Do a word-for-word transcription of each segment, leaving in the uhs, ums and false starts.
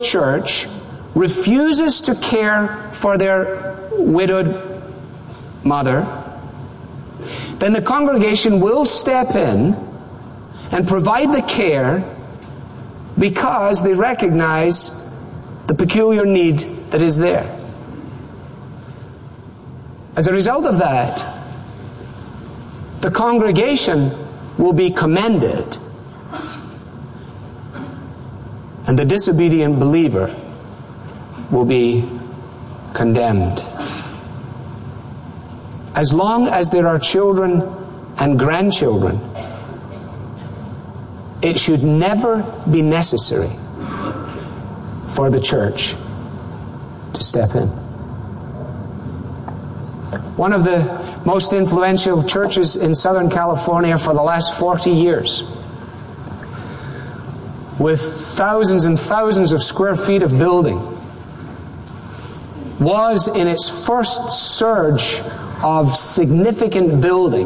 church refuses to care for their widowed mother, then the congregation will step in and provide the care because they recognize the peculiar need that is there. As a result of that, the congregation will be commended, and the disobedient believer will be condemned. As long as there are children and grandchildren, it should never be necessary for the church to step in. One of the most influential churches in Southern California for the last forty years, with thousands and thousands of square feet of building, was in its first surge of significant building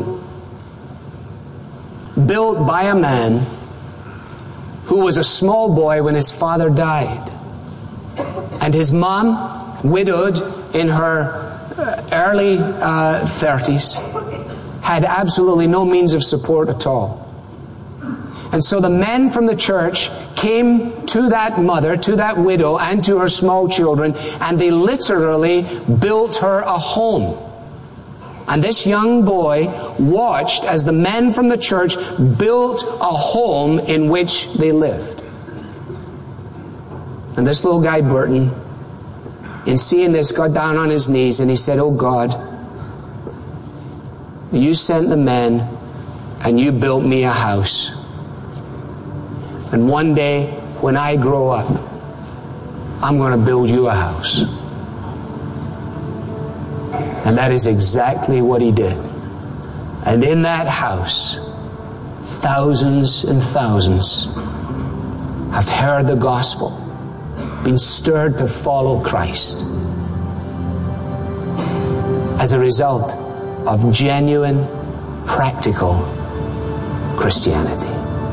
built by a man who was a small boy when his father died. And his mom, widowed in her early uh, thirties, had absolutely no means of support at all. And so the men from the church came to that mother, to that widow, and to her small children, and they literally built her a home. And this young boy watched as the men from the church built a home in which they lived. And this little guy, Burton, in seeing this, got down on his knees and he said, "Oh God, you sent the men and you built me a house. And one day, when I grow up, I'm going to build you a house." And that is exactly what he did. And in that house, thousands and thousands have heard the gospel, been stirred to follow Christ as a result of genuine, practical Christianity.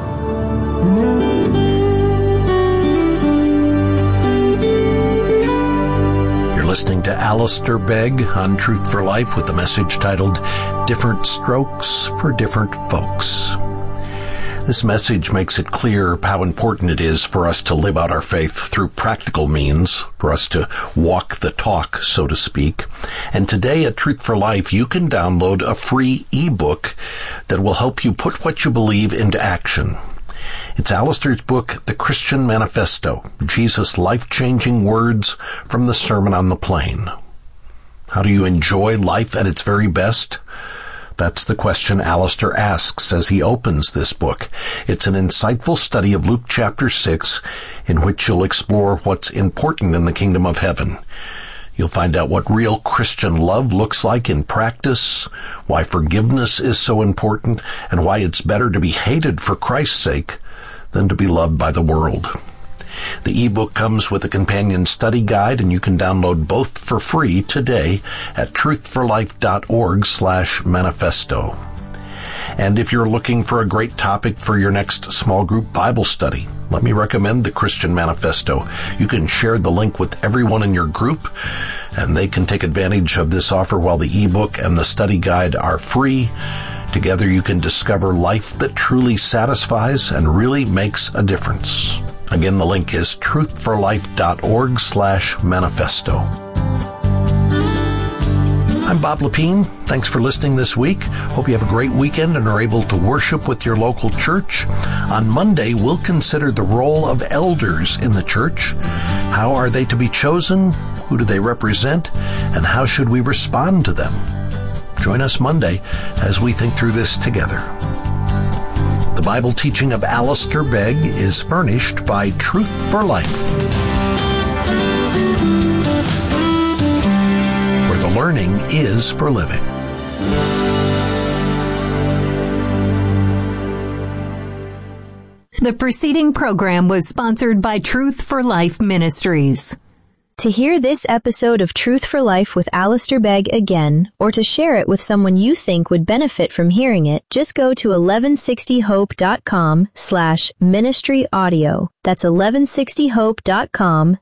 Listening to Alistair Begg on Truth for Life with the message titled Different Strokes for Different Folks. This message makes it clear how important it is for us to live out our faith through practical means, for us to walk the talk, so to speak. And today at Truth for Life, you can download a free ebook that will help you put what you believe into action. It's Alistair's book, The Christian Manifesto, Jesus' Life-Changing Words from the Sermon on the Plain. How do you enjoy life at its very best? That's the question Alistair asks as he opens this book. It's an insightful study of Luke chapter six, in which you'll explore what's important in the kingdom of heaven. You'll find out what real Christian love looks like in practice, why forgiveness is so important, and why it's better to be hated for Christ's sake than to be loved by the world. The ebook comes with a companion study guide, and you can download both for free today at truthforlife.org slash manifesto. And if you're looking for a great topic for your next small group Bible study, let me recommend the Christian Manifesto. You can share the link with everyone in your group, and they can take advantage of this offer while the ebook and the study guide are free. Together you can discover life that truly satisfies and really makes a difference. Again, the link is truthforlife.org slash manifesto. I'm Bob Lepine. Thanks for listening this week. Hope you have a great weekend and are able to worship with your local church. On Monday, we'll consider the role of elders in the church. How are they to be chosen? Who do they represent? And how should we respond to them? Join us Monday as we think through this together. The Bible teaching of Alistair Begg is furnished by Truth for Life, where the learning is for living. The preceding program was sponsored by Truth for Life Ministries. To hear this episode of Truth for Life with Alistair Begg again, or to share it with someone you think would benefit from hearing it, just go to eleven sixty hope dot com slash ministry audio. That's eleven sixty hope dot com